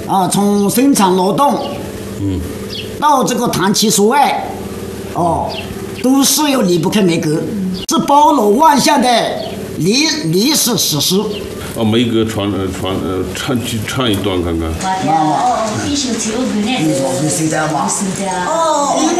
啊，从生产劳动，到这个谈情说爱，都是要离不开梅格，是包罗万象的历史史诗。 梅格唱一段看看。 必须听我的。